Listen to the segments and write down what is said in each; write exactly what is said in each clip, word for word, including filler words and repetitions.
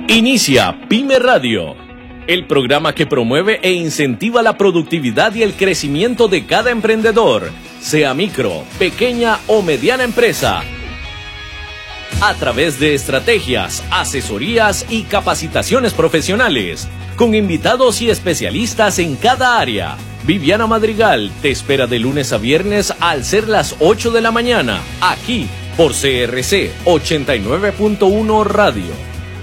Inicia Pyme Radio, el programa que promueve e incentiva la productividad y el crecimiento de cada emprendedor, sea micro, pequeña o mediana empresa, a través de estrategias, asesorías y capacitaciones profesionales, con invitados y especialistas en cada área. Viviana Madrigal te espera de lunes a viernes al ser las ocho de la mañana, aquí por C R C ochenta y nueve punto uno Radio.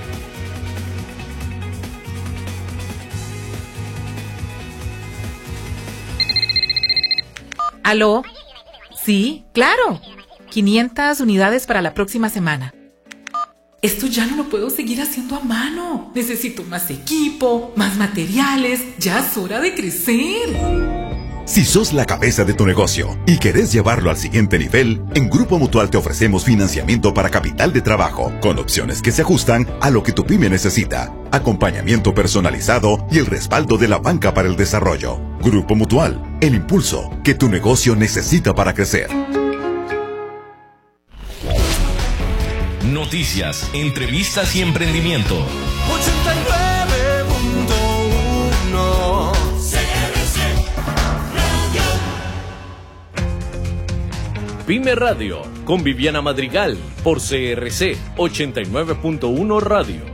¿Aló? Sí, claro. quinientas unidades para la próxima semana. Esto ya no lo puedo seguir haciendo a mano. Necesito más equipo, más materiales. Ya es hora de crecer. Si sos la cabeza de tu negocio y querés llevarlo al siguiente nivel, en Grupo Mutual te ofrecemos financiamiento para capital de trabajo, con opciones que se ajustan a lo que tu pyme necesita, acompañamiento personalizado y el respaldo de la banca para el desarrollo. Grupo Mutual, el impulso que tu negocio necesita para crecer. Noticias, entrevistas y emprendimiento. ochenta y nueve punto uno C R C Radio. Pyme Radio, con Viviana Madrigal, por C R C ochenta y nueve punto uno Radio.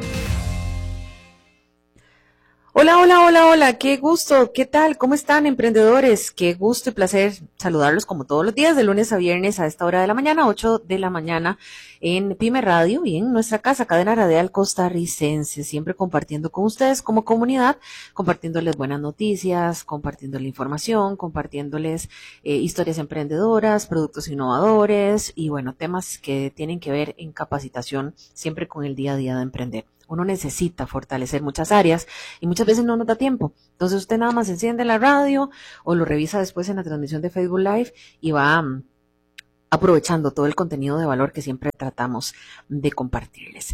Hola, hola, hola, hola, qué gusto, ¿qué tal? ¿Cómo están, emprendedores? Qué gusto y placer saludarlos como todos los días, de lunes a viernes a esta hora de la mañana, ocho de la mañana, en Pyme Radio y en nuestra casa, Cadena Radial Costarricense, siempre compartiendo con ustedes como comunidad, compartiéndoles buenas noticias, compartiéndoles información, compartiéndoles eh, historias emprendedoras, productos innovadores y, bueno, temas que tienen que ver en capacitación, siempre con el día a día de emprender. Uno necesita fortalecer muchas áreas y muchas veces no nos da tiempo. Entonces usted nada más enciende la radio o lo revisa después en la transmisión de Facebook Live y va um, aprovechando todo el contenido de valor que siempre tratamos de compartirles.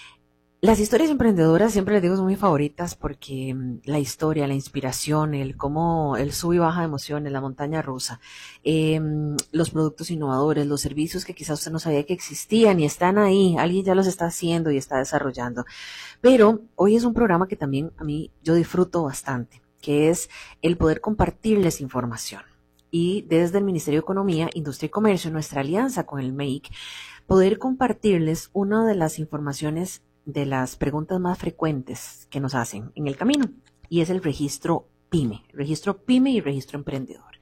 Las historias emprendedoras siempre les digo son muy favoritas porque um, la historia, la inspiración, el cómo el sub y baja de emociones, la montaña rusa, eh, los productos innovadores, los servicios que quizás usted no sabía que existían y están ahí, alguien ya los está haciendo y está desarrollando. Pero hoy es un programa que también a mí yo disfruto bastante, que es el poder compartirles información. Y desde el Ministerio de Economía, Industria y Comercio, nuestra alianza con el M E I C, poder compartirles una de las informaciones de las preguntas más frecuentes que nos hacen en el camino, y es el registro PYME, registro PYME y registro emprendedor.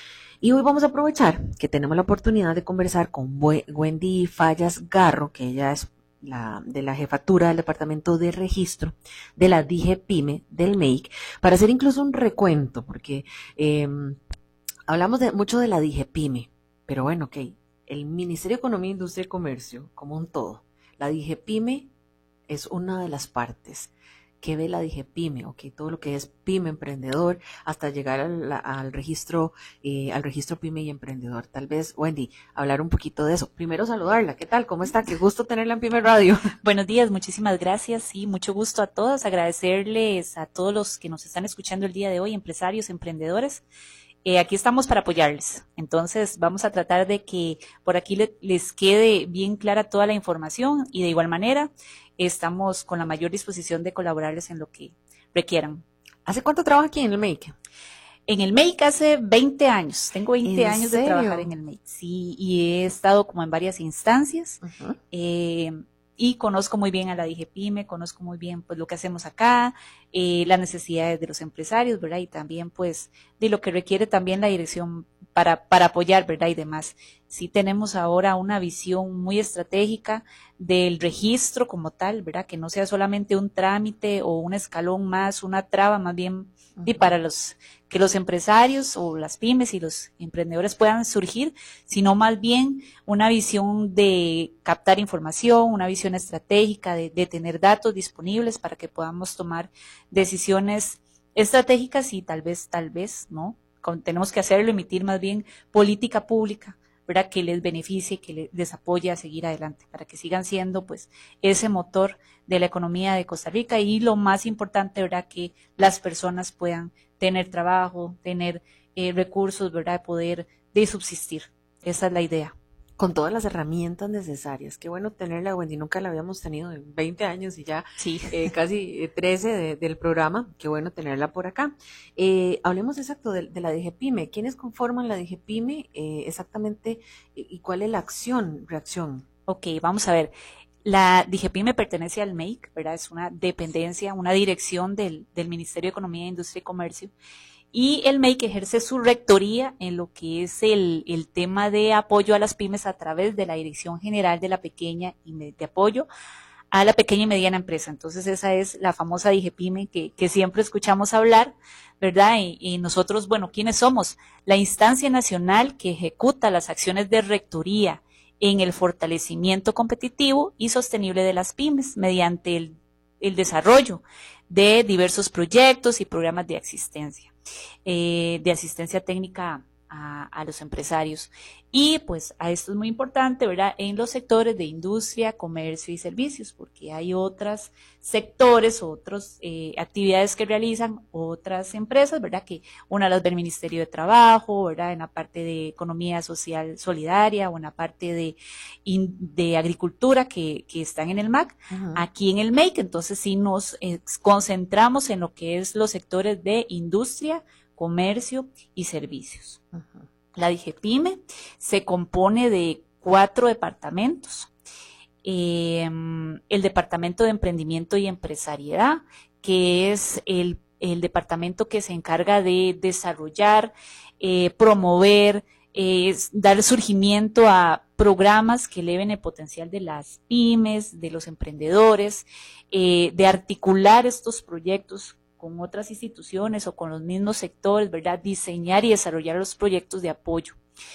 Y hoy vamos a aprovechar que tenemos la oportunidad de conversar con Wendy Fallas Garro, que ella es la de la jefatura del departamento de registro de la DIGEPYME del M E I C, para hacer incluso un recuento, porque eh, hablamos de, mucho de la DIGEPYME, pero bueno, ok, el Ministerio de Economía, Industria y Comercio como un todo, la DIGEPYME es una de las partes que ve la DIGEPYME, ok, todo lo que es PYME emprendedor, hasta llegar al, al registro, eh, al registro PYME y emprendedor. Tal vez, Wendy, hablar un poquito de eso. Primero saludarla, ¿qué tal? ¿Cómo está? Qué gusto tenerla en Pyme Radio. Buenos días, muchísimas gracias, sí, mucho gusto a todos, agradecerles a todos los que nos están escuchando el día de hoy, empresarios, emprendedores. Eh, aquí estamos para apoyarles, entonces vamos a tratar de que por aquí le, les quede bien clara toda la información y de igual manera estamos con la mayor disposición de colaborarles en lo que requieran. ¿Hace cuánto trabaja aquí en el M E I C? En el M E I C hace veinte años, tengo veinte años serio? de trabajar en el M E I C, sí, y he estado como en varias instancias, uh-huh. eh, y conozco muy bien a la DIGEPYME, conozco muy bien pues lo que hacemos acá, eh, las necesidades de los empresarios, ¿verdad? Y también pues de lo que requiere también la dirección para, para apoyar, ¿verdad? Y demás. Sí tenemos ahora una visión muy estratégica del registro como tal, ¿verdad? Que no sea solamente un trámite o un escalón más, una traba más bien, uh-huh. y para los que los empresarios o las pymes y los emprendedores puedan surgir, sino más bien una visión de captar información, una visión estratégica, de, de tener datos disponibles para que podamos tomar decisiones estratégicas y tal vez, tal vez, ¿no? Con, tenemos que hacerlo, emitir más bien política pública, ¿verdad? Que les beneficie, que les apoye a seguir adelante, para que sigan siendo, pues, ese motor de la economía de Costa Rica y lo más importante, ¿verdad? Que las personas puedan tener trabajo, tener eh, recursos, ¿verdad? Poder de subsistir. Esa es la idea. con todas las herramientas necesarias. Qué bueno tenerla, Wendy, nunca la habíamos tenido en veinte años y ya Sí. eh, casi eh, trece de, del programa. Qué bueno tenerla por acá. Eh, hablemos exacto de, de la DIGEPYME. ¿Quiénes conforman la DIGEPYME eh, exactamente y, y cuál es la acción, reacción? Ok, vamos a ver. La DIGEPYME pertenece al M E I C, ¿verdad? Es una dependencia, una dirección del, del Ministerio de Economía, Industria y Comercio. Y el M E I C ejerce su rectoría en lo que es el, el tema de apoyo a las pymes a través de la Dirección General de la Pequeña y de apoyo a la pequeña y mediana empresa. Entonces esa es la famosa DIGEPYME que, que siempre escuchamos hablar, ¿verdad? Y, y nosotros, bueno, ¿quiénes somos? La instancia nacional que ejecuta las acciones de rectoría en el fortalecimiento competitivo y sostenible de las pymes mediante el, el desarrollo de diversos proyectos y programas de asistencia, eh, de asistencia técnica a, a los empresarios. Y pues a esto es muy importante, ¿verdad? En los sectores de industria, comercio y servicios, porque hay otros sectores, otras eh, actividades que realizan otras empresas, ¿verdad? Que una las ve el Ministerio de Trabajo, ¿verdad? En la parte de economía social solidaria o en la parte de, in, de agricultura que, que están en el M A C. Uh-huh. Aquí en el M E I C, entonces sí nos eh, concentramos en lo que es los sectores de industria, comercio y servicios. Uh-huh. La DIGEPYME se compone de cuatro departamentos. Eh, el Departamento de Emprendimiento y Empresariedad, que es el, el departamento que se encarga de desarrollar, eh, promover, eh, dar surgimiento a programas que eleven el potencial de las pymes, de los emprendedores, eh, de articular estos proyectos con otras instituciones o con los mismos sectores, ¿verdad? Diseñar y desarrollar los proyectos de apoyo,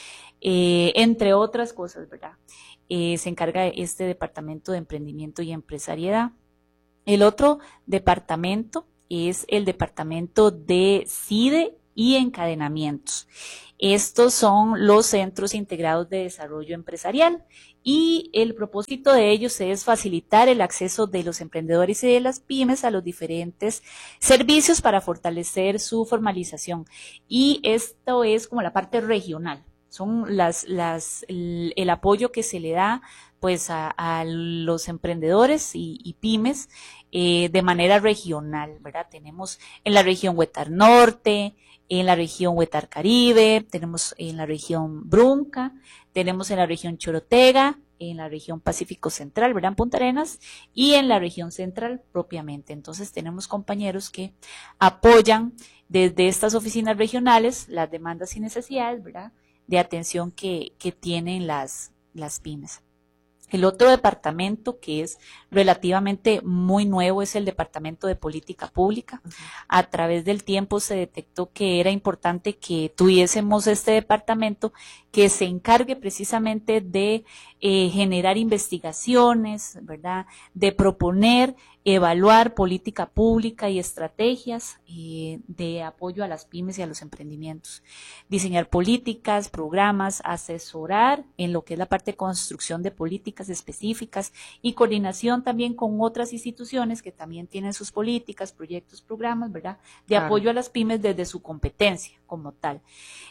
eh, entre otras cosas, ¿verdad? Eh, se encarga este Departamento de Emprendimiento y Empresariedad. El otro departamento es el Departamento de CIDE y Encadenamientos. Estos son los Centros Integrados de Desarrollo Empresarial y el propósito de ellos es facilitar el acceso de los emprendedores y de las pymes a los diferentes servicios para fortalecer su formalización. Y esto es como la parte regional, son las, las, el, el apoyo que se le da pues a, a los emprendedores y, y pymes eh, de manera regional, ¿verdad? Tenemos en la región Huetar Norte, en la región Huetar Caribe, tenemos en la región Brunca, tenemos en la región Chorotega, en la región Pacífico Central, ¿verdad? En Punta Arenas, y en la región central propiamente. Entonces tenemos compañeros que apoyan desde estas oficinas regionales las demandas y necesidades, ¿verdad? De atención que, que tienen las, las pymes. El otro departamento que es relativamente muy nuevo es el Departamento de Política Pública. Uh-huh. A través del tiempo se detectó que era importante que tuviésemos este departamento que se encargue precisamente de eh, generar investigaciones, ¿verdad? De proponer, evaluar política pública y estrategias eh, de apoyo a las pymes y a los emprendimientos. Diseñar políticas, programas, asesorar en lo que es la parte de construcción de políticas específicas y coordinación también con otras instituciones que también tienen sus políticas, proyectos, programas, ¿verdad? De claro. Apoyo a las pymes desde su competencia como tal.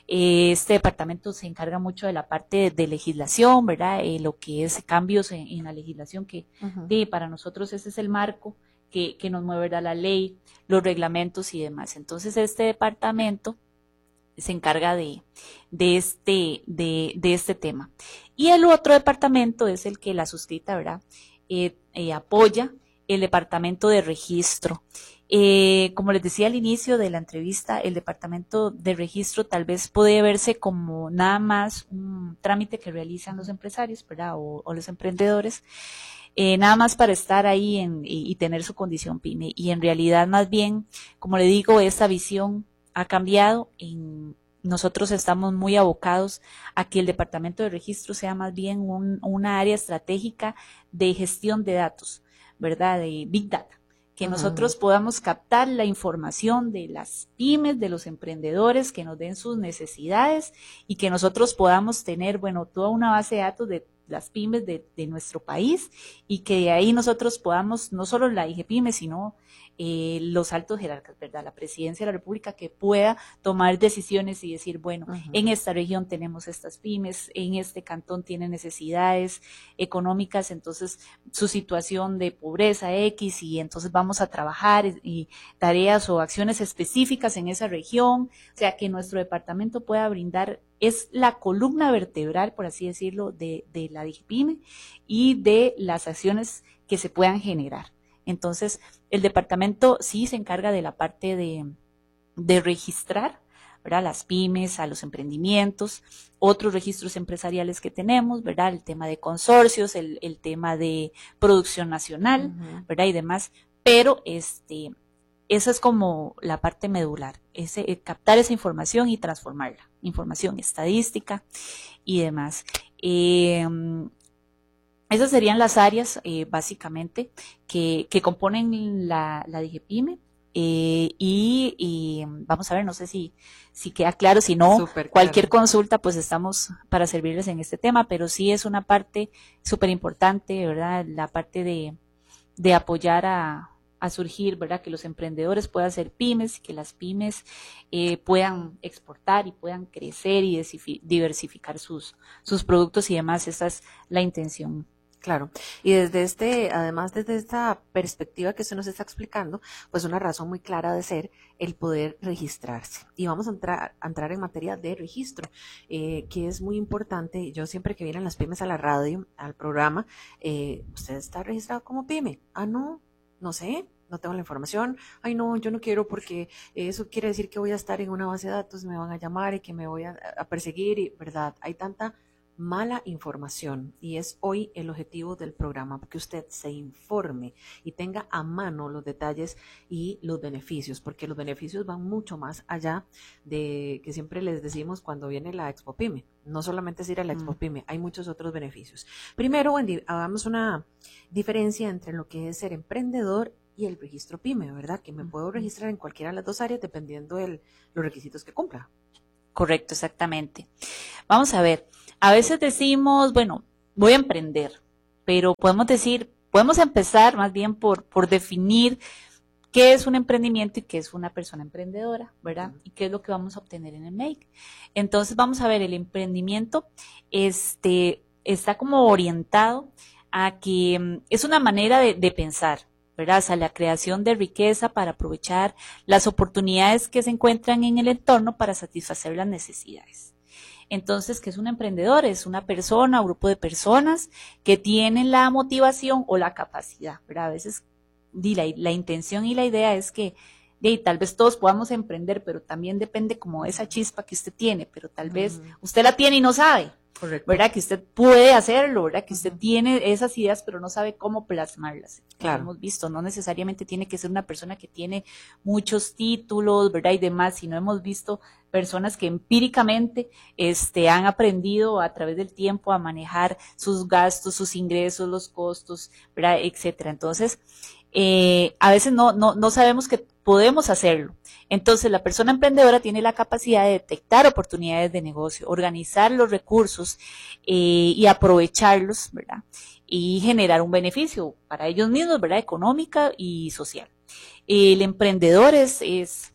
Este departamento se encarga mucho de la parte de, de legislación, ¿verdad? Eh, lo que es cambios en, en la legislación que uh-huh. de, para nosotros ese es el marco que, que nos mueve, ¿verdad? La ley, los reglamentos y demás. Entonces este departamento se encarga de, de, este, de, de este tema. Y el otro departamento es el que la suscrita, ¿verdad? Eh, eh, apoya el departamento de registro. Eh, como les decía al inicio de la entrevista, el departamento de registro tal vez puede verse como nada más un trámite que realizan los empresarios, ¿verdad? O, o los emprendedores, eh, nada más para estar ahí en, y, y tener su condición pyme. Y en realidad, más bien, como le digo, esta visión ha cambiado. En, nosotros estamos muy abocados a que el departamento de registro sea más bien un, una área estratégica de gestión de datos, ¿verdad? De Big Data. Que uh-huh. nosotros podamos captar la información de las pymes, de los emprendedores, que nos den sus necesidades y que nosotros podamos tener, bueno, toda una base de datos de las pymes de, de nuestro país, y que de ahí nosotros podamos, no solo la IGEPYME, sino eh, los altos jerarcas, ¿verdad? La presidencia de la República, que pueda tomar decisiones y decir, bueno, uh-huh. en esta región tenemos estas pymes, en este cantón tienen necesidades económicas, entonces su situación de pobreza X, y entonces vamos a trabajar y, y tareas o acciones específicas en esa región, o sea, que nuestro departamento pueda brindar, es la columna vertebral, por así decirlo, de, de la IGEPYME y de las acciones que se puedan generar. Entonces, el departamento sí se encarga de la parte de, de registrar, ¿verdad?, las pymes, a los emprendimientos, otros registros empresariales que tenemos, ¿verdad?, el tema de consorcios, el, el tema de producción nacional, uh-huh. ¿verdad?, y demás, pero este, esa es como la parte medular, ese, eh, captar esa información y transformarla, información estadística y demás. Eh, Esas serían las áreas, eh, básicamente, que, que componen la, la IGEPYME. Eh, y, y vamos a ver, no sé si, si queda claro, si no, Super cualquier claro. consulta, pues estamos para servirles en este tema, pero sí es una parte súper importante, ¿verdad? La parte de, de apoyar a, a surgir, ¿verdad? Que los emprendedores puedan ser pymes, que las pymes eh, puedan exportar y puedan crecer y diversificar sus, sus productos y demás. Esa es la intención. Claro, y desde este, además desde esta perspectiva que usted nos está explicando, pues una razón muy clara de ser el poder registrarse. Y vamos a entrar, a entrar en materia de registro, eh, que es muy importante. Yo siempre que vienen las pymes a la radio, al programa, eh, ¿usted está registrado como pyme? Ah, no, no sé. No tengo la información, ay no, yo no quiero porque eso quiere decir que voy a estar en una base de datos, me van a llamar y que me voy a, a perseguir, y verdad, hay tanta mala información, y es hoy el objetivo del programa, que usted se informe y tenga a mano los detalles y los beneficios, porque los beneficios van mucho más allá de que siempre les decimos cuando viene la Expo Pyme. No solamente es ir a la Expo Pyme, hay muchos otros beneficios. Primero, Wendy, hagamos una diferencia entre lo que es ser emprendedor y el registro PYME, ¿verdad? Que me puedo registrar en cualquiera de las dos áreas dependiendo de los requisitos que cumpla. Correcto, exactamente. Vamos a ver, a veces decimos, bueno, voy a emprender, pero podemos decir, podemos empezar más bien por, por definir qué es un emprendimiento y qué es una persona emprendedora, ¿verdad? Y qué es lo que vamos a obtener en el M E I C. Entonces, vamos a ver, el emprendimiento este, está como orientado a que um, es una manera de, de pensar, ¿verdad? O sea, la creación de riqueza para aprovechar las oportunidades que se encuentran en el entorno para satisfacer las necesidades. Entonces, ¿qué es un emprendedor? Es una persona, un grupo de personas que tienen la motivación o la capacidad, ¿verdad? A veces la, la intención y la idea es que de, tal vez todos podamos emprender, pero también depende como de esa chispa que usted tiene, pero tal vez uh-huh. usted la tiene y no sabe. Correcto. ¿Verdad? Que usted puede hacerlo, ¿verdad? Que usted uh-huh. tiene esas ideas, pero no sabe cómo plasmarlas. Claro. Hemos visto, no necesariamente tiene que ser una persona que tiene muchos títulos, ¿verdad? Y demás, sino hemos visto personas que empíricamente este, han aprendido a través del tiempo a manejar sus gastos, sus ingresos, los costos, ¿verdad? Etcétera. Entonces, eh, a veces no, no, no sabemos que podemos hacerlo. Entonces, la persona emprendedora tiene la capacidad de detectar oportunidades de negocio, organizar los recursos eh, y aprovecharlos, ¿verdad? Y generar un beneficio para ellos mismos, ¿verdad? Económica y social. El emprendedor es, es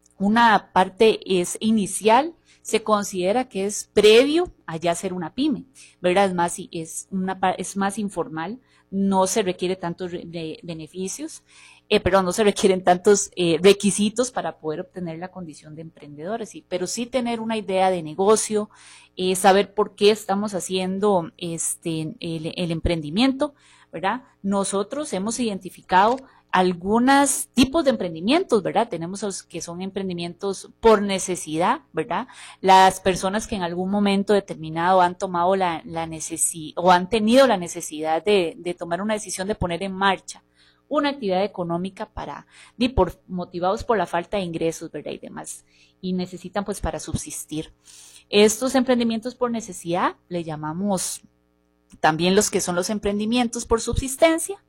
una parte es inicial, se considera que es previo a ya ser una pyme, ¿verdad? Es más, es una, es más informal, no se requiere tantos re, beneficios, eh, perdón, no se requieren tantos eh, requisitos para poder obtener la condición de emprendedores, sí, pero sí tener una idea de negocio, eh, saber por qué estamos haciendo este el, el emprendimiento, ¿verdad? Nosotros hemos identificado algunos tipos de emprendimientos, ¿verdad? Tenemos los que son emprendimientos por necesidad, ¿verdad? Las personas que en algún momento determinado han tomado la, la necesidad o han tenido la necesidad de, de tomar una decisión de poner en marcha una actividad económica para, y por, motivados por la falta de ingresos, ¿verdad? Y demás, y necesitan pues para subsistir. Estos emprendimientos por necesidad le llamamos también los que son los emprendimientos por subsistencia,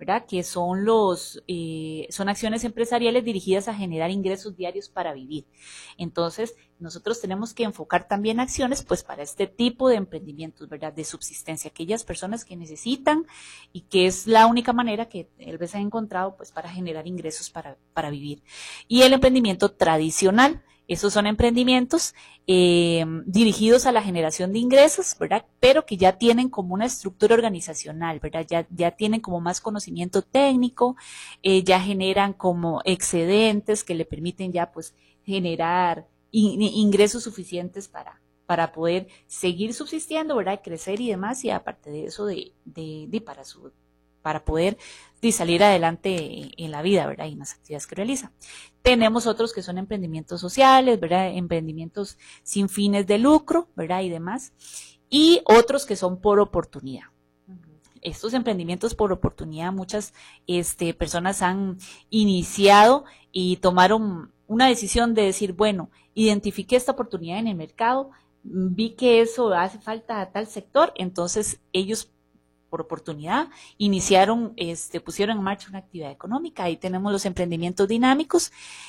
¿verdad? Que son los eh, son acciones empresariales dirigidas a generar ingresos diarios para vivir. Entonces, nosotros tenemos que enfocar también acciones pues para este tipo de emprendimientos, ¿verdad? De subsistencia, aquellas personas que necesitan y que es la única manera que tal vez han encontrado pues para generar ingresos para, para vivir. Y el emprendimiento tradicional, esos son emprendimientos eh, dirigidos a la generación de ingresos, ¿verdad? Pero que ya tienen como una estructura organizacional, ¿verdad? Ya, ya tienen como más conocimiento técnico, eh, ya generan como excedentes que le permiten ya pues generar in, ingresos suficientes para, para poder seguir subsistiendo, ¿verdad? Crecer y demás, y aparte de eso, de, de, de para su para poder de salir adelante en la vida, ¿verdad? Y en las actividades que realiza. Tenemos otros que son emprendimientos sociales, ¿verdad? Emprendimientos sin fines de lucro, ¿verdad? Y demás. Y otros que son por oportunidad. Estos emprendimientos por oportunidad, muchas este, personas han iniciado y tomaron una decisión de decir, bueno, identifiqué esta oportunidad en el mercado, vi que eso hace falta a tal sector, entonces ellos por oportunidad, iniciaron, este, pusieron en marcha una actividad económica. Ahí tenemos los emprendimientos dinámicos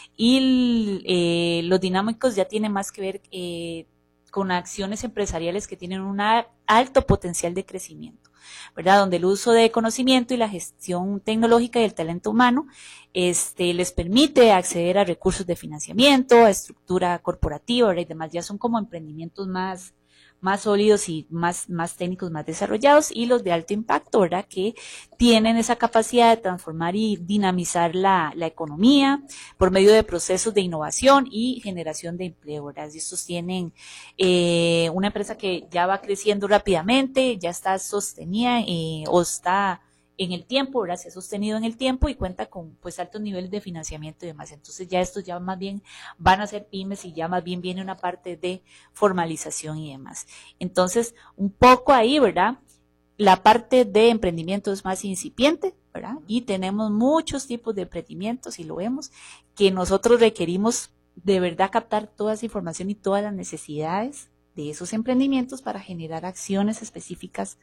y eh, los dinámicos ya tienen más que ver eh, con acciones empresariales que tienen un alto potencial de crecimiento, ¿verdad? Donde el uso de conocimiento y la gestión tecnológica y el talento humano este, les permite acceder a recursos de financiamiento, a estructura corporativa, ¿verdad? Y demás, ya son como emprendimientos más más sólidos y más, más técnicos, más desarrollados, y los de alto impacto, ¿verdad? Que tienen esa capacidad de transformar y dinamizar la, la economía por medio de procesos de innovación y generación de empleo, ¿verdad? Y estos tienen eh, una empresa que ya va creciendo rápidamente, ya está sostenida eh, o está en el tiempo, ¿verdad? Se ha sostenido en el tiempo y cuenta con pues altos niveles de financiamiento y demás. Entonces ya estos ya más bien van a ser pymes y ya más bien viene una parte de formalización y demás. Entonces, un poco ahí, ¿verdad? La parte de emprendimiento es más incipiente, ¿verdad? Y tenemos muchos tipos de emprendimientos y lo vemos que nosotros requerimos de verdad captar toda esa información y todas las necesidades de esos emprendimientos para generar acciones específicas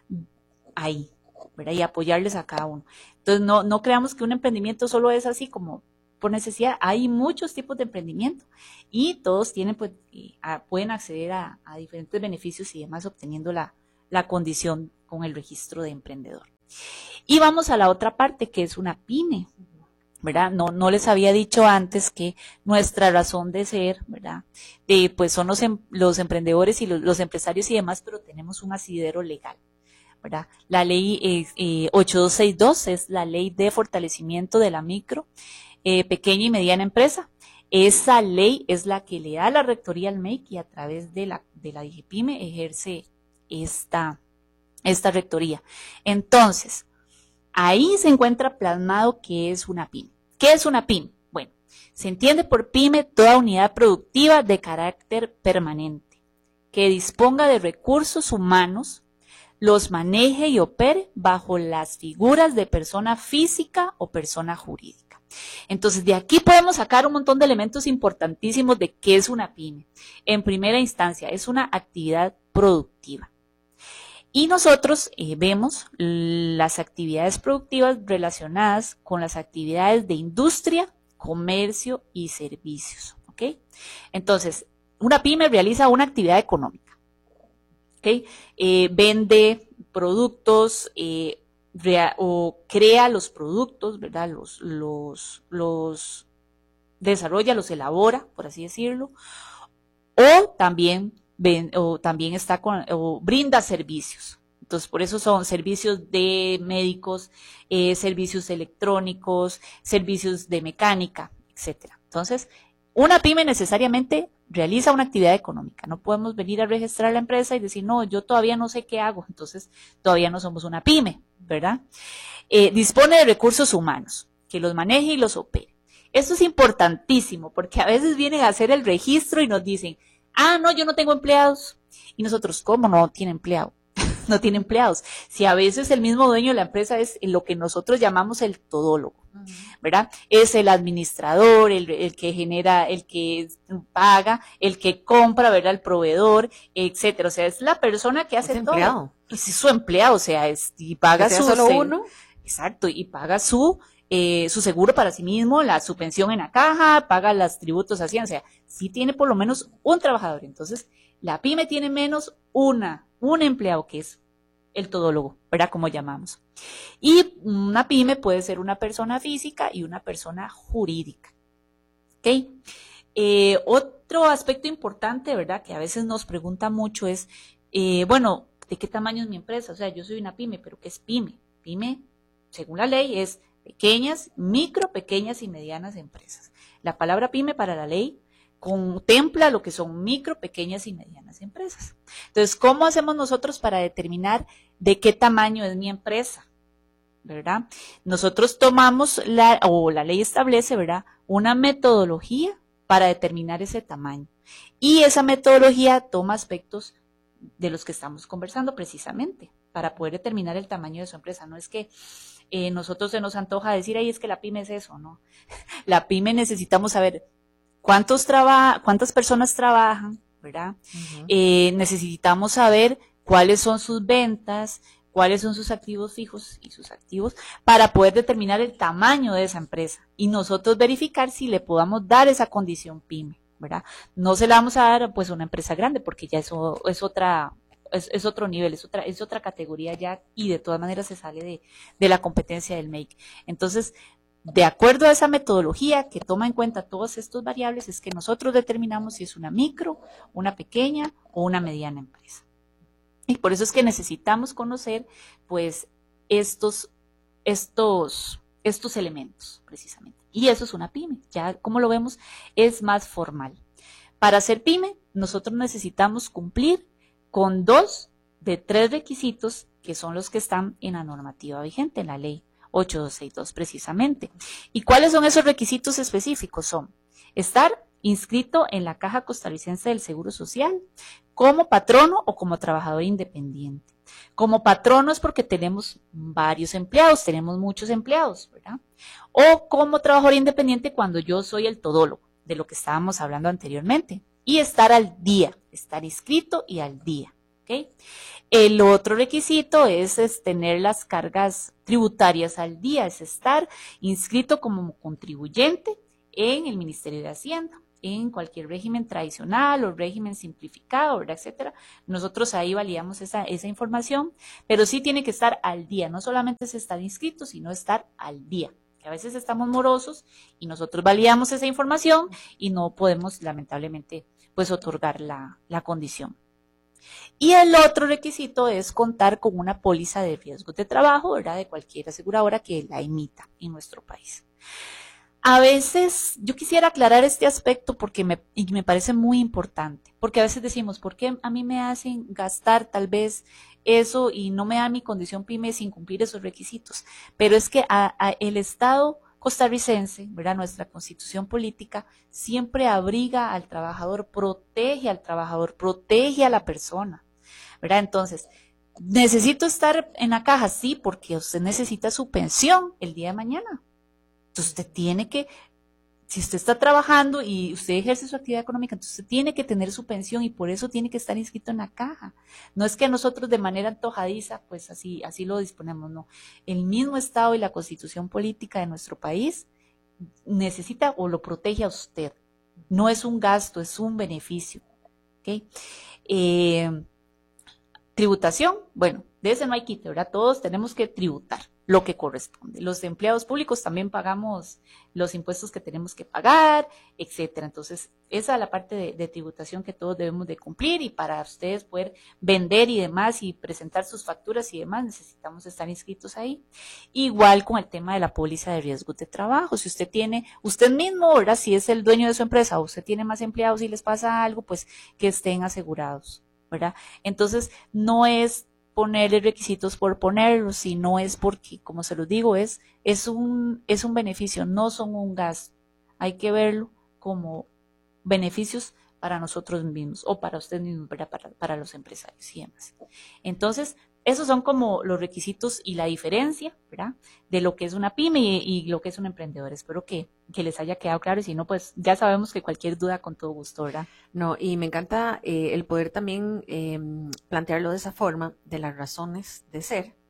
ahí, ¿verdad? Y apoyarles a cada uno. Entonces, no, no creamos que un emprendimiento solo es así como por necesidad. Hay muchos tipos de emprendimiento y todos tienen, pues, a, pueden acceder a, a diferentes beneficios y demás obteniendo la, la condición con el registro de emprendedor. Y vamos a la otra parte, que es una pyme, ¿verdad? No, no les había dicho antes que nuestra razón de ser, ¿verdad? De, pues son los, em, los emprendedores y los, los empresarios y demás, pero tenemos un asidero legal, ¿verdad? La ley eh, eh, ocho dos seis dos es la ley de fortalecimiento de la micro, eh, pequeña y mediana empresa. Esa ley es la que le da la rectoría al M E I C y a través de la, de la DIGEPYME ejerce esta, esta rectoría. Entonces, ahí se encuentra plasmado qué es una pyme. ¿Qué es una pyme? Bueno, se entiende por pyme toda unidad productiva de carácter permanente, que disponga de recursos humanos, los maneje y opere bajo las figuras de persona física o persona jurídica. Entonces, de aquí podemos sacar un montón de elementos importantísimos de qué es una pyme. En primera instancia, es una actividad productiva. Y nosotros eh, vemos las actividades productivas relacionadas con las actividades de industria, comercio y servicios, ¿ok? Entonces, una pyme realiza una actividad económica. Okay. Eh, vende productos eh, rea, o crea los productos, ¿verdad? Los, los, los desarrolla, los elabora, por así decirlo, o también, ven, o también está con, o brinda servicios. Entonces, por eso son servicios de médicos, eh, servicios electrónicos, servicios de mecánica, etcétera. Entonces, una pyme necesariamente realiza una actividad económica. No podemos venir a registrar la empresa y decir, no, yo todavía no sé qué hago. Entonces, todavía no somos una pyme, ¿verdad? Eh, dispone de recursos humanos, que los maneje y los opere. Esto es importantísimo, porque a veces vienen a hacer el registro y nos dicen, ah, no, yo no tengo empleados. Y nosotros, ¿cómo no tiene empleado? No tiene empleados. Si a veces el mismo dueño de la empresa es lo que nosotros llamamos el todólogo, ¿verdad? Es el administrador, el, el que genera, el que paga, el que compra, ¿verdad? El proveedor, etcétera. O sea, es la persona que hace es todo. Empleado. Es su empleado, o sea, es, y paga ¿Que sea su... solo se, uno? exacto, y paga su, eh, su seguro para sí mismo, la, su pensión en la caja, paga los tributos así, o sea, sí tiene por lo menos un trabajador. Entonces, la pyme tiene menos una, un empleado que es el todólogo, ¿verdad? Como llamamos. Y una pyme puede ser una persona física y una persona jurídica. ¿Ok? Eh, otro aspecto importante, ¿verdad? Que a veces nos pregunta mucho es, eh, bueno, ¿de qué tamaño es mi empresa? O sea, yo soy una pyme, pero ¿qué es pyme? Pyme, según la ley, es pequeñas, micro, pequeñas y medianas empresas. La palabra pyme para la ley contempla lo que son micro, pequeñas y medianas empresas. Entonces, ¿cómo hacemos nosotros para determinar de qué tamaño es mi empresa? ¿Verdad? Nosotros tomamos, la, o la ley establece, ¿verdad?, una metodología para determinar ese tamaño. Y esa metodología toma aspectos de los que estamos conversando precisamente, para poder determinar el tamaño de su empresa. No es que eh, nosotros se nos antoja decir, ahí es que la pyme es eso, ¿no? La pyme necesitamos saber cuántos traba, cuántas personas trabajan, ¿verdad? Uh-huh. Eh, necesitamos saber cuáles son sus ventas, cuáles son sus activos fijos y sus activos, para poder determinar el tamaño de esa empresa y nosotros verificar si le podamos dar esa condición pyme, ¿verdad? No se la vamos a dar pues a una empresa grande porque ya eso es otra, es, es otro nivel, es otra, es otra categoría ya y de todas maneras se sale de, de la competencia del M E I C. Entonces, de acuerdo a esa metodología que toma en cuenta todas estas variables, es que nosotros determinamos si es una micro, una pequeña o una mediana empresa. Y por eso es que necesitamos conocer, pues, estos, estos, estos elementos, precisamente. Y eso es una pyme. Ya, como lo vemos, es más formal. Para ser pyme, nosotros necesitamos cumplir con dos de tres requisitos que son los que están en la normativa vigente, en la ley ocho mil doscientos sesenta y dos precisamente. ¿Y cuáles son esos requisitos específicos? Son estar inscrito en la Caja Costarricense del Seguro Social como patrono o como trabajador independiente. Como patrono es porque tenemos varios empleados, tenemos muchos empleados, ¿verdad? O como trabajador independiente cuando yo soy el todólogo, de lo que estábamos hablando anteriormente. Y estar al día, estar inscrito y al día. ¿Okay? El otro requisito es, es tener las cargas tributarias al día, es estar inscrito como contribuyente en el Ministerio de Hacienda, en cualquier régimen tradicional o régimen simplificado, ¿verdad? Etcétera. Nosotros ahí validamos esa, esa información, pero sí tiene que estar al día, no solamente es estar inscrito, sino estar al día. Que a veces estamos morosos y nosotros validamos esa información y no podemos lamentablemente pues otorgar la, la condición. Y el otro requisito es contar con una póliza de riesgos de trabajo, ¿verdad?, de cualquier aseguradora que la emita en nuestro país. A veces, yo quisiera aclarar este aspecto porque me, y me parece muy importante, porque a veces decimos, ¿por qué a mí me hacen gastar tal vez eso y no me da mi condición pyme sin cumplir esos requisitos? Pero es que a, a el Estado costarricense, ¿verdad?, nuestra constitución política siempre abriga al trabajador, protege al trabajador, protege a la persona, ¿verdad? Entonces, ¿necesito estar en la caja? Sí, porque usted necesita su pensión el día de mañana. Entonces, usted tiene que, si usted está trabajando y usted ejerce su actividad económica, entonces usted tiene que tener su pensión y por eso tiene que estar inscrito en la caja. No es que nosotros de manera antojadiza, pues así, así lo disponemos, no. El mismo Estado y la Constitución política de nuestro país necesita o lo protege a usted. No es un gasto, es un beneficio. ¿Okay? Eh, tributación, bueno, de ese no hay quite, ¿verdad? Todos tenemos que tributar lo que corresponde. Los empleados públicos también pagamos los impuestos que tenemos que pagar, etcétera. Entonces, esa es la parte de, de tributación que todos debemos de cumplir y para ustedes poder vender y demás y presentar sus facturas y demás, necesitamos estar inscritos ahí. Igual con el tema de la póliza de riesgos de trabajo. Si usted tiene, usted mismo, ¿verdad?, si es el dueño de su empresa o usted tiene más empleados y les pasa algo, pues que estén asegurados, ¿verdad? Entonces, no es ponerle requisitos por ponerlos, sino es porque, como se los digo, es, es, un, es un beneficio, no son un gasto. Hay que verlo como beneficios para nosotros mismos o para ustedes mismos, ¿verdad?, para, para los empresarios y demás. Entonces, esos son como los requisitos y la diferencia, ¿verdad?, de lo que es una pyme y, y lo que es un emprendedor. Espero que, que les haya quedado claro y si no, pues ya sabemos que cualquier duda con todo gusto, ¿verdad? No, y me encanta eh, el poder también eh, plantearlo de esa forma, de las razones de ser,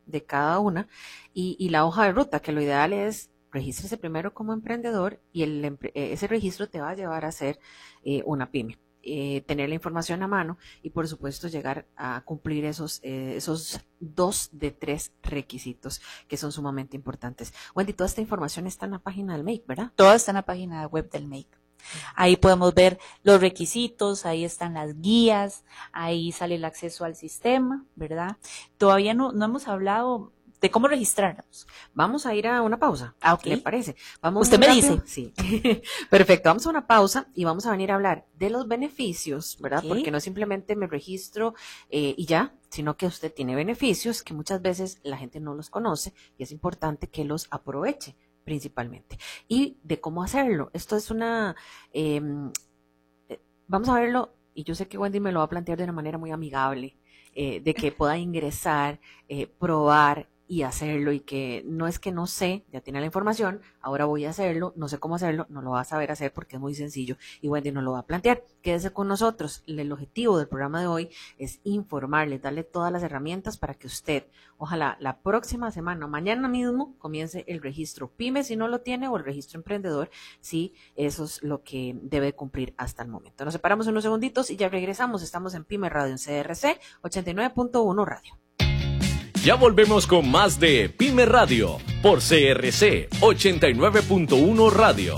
de cada una y, y la hoja de ruta, que lo ideal es regístrese primero como emprendedor y el, ese registro te va a llevar a ser eh, una pyme. Eh, tener la información a mano y por supuesto llegar a cumplir esos, eh, esos dos de tres requisitos que son sumamente importantes. Wendy, toda esta información está en la página del M A I C, ¿verdad? Todo está en la página web del M A I C. Ahí podemos ver los requisitos, ahí están las guías, ahí sale el acceso al sistema, ¿verdad? Todavía no, no hemos hablado de cómo registrarnos. Vamos a ir a una pausa. Ah, ok. ¿Le parece? Vamos Usted me rápido. dice. Sí. Perfecto. Vamos a una pausa y vamos a venir a hablar de los beneficios, ¿verdad? Ok. Porque no simplemente me registro eh, y ya, sino que usted tiene beneficios que muchas veces la gente no los conoce y es importante que los aproveche principalmente. Y de cómo hacerlo. Esto es una... Eh, vamos a verlo, y yo sé que Wendy me lo va a plantear de una manera muy amigable, eh, de que pueda ingresar, eh, probar y hacerlo, y que no es que no sé, ya tiene la información, ahora voy a hacerlo, no sé cómo hacerlo, no lo va a saber hacer porque es muy sencillo y Wendy nos lo va a plantear. Quédese con nosotros. El objetivo del programa de hoy es informarle, darle todas las herramientas para que usted, ojalá la próxima semana, mañana mismo, comience el registro PYME si no lo tiene, o el registro emprendedor si eso es lo que debe cumplir hasta el momento. Nos separamos unos segunditos y ya regresamos. Estamos en PYME Radio en C R C ochenta y nueve punto uno Radio. Ya volvemos con más de PYME Radio por C R C ochenta y nueve punto uno Radio.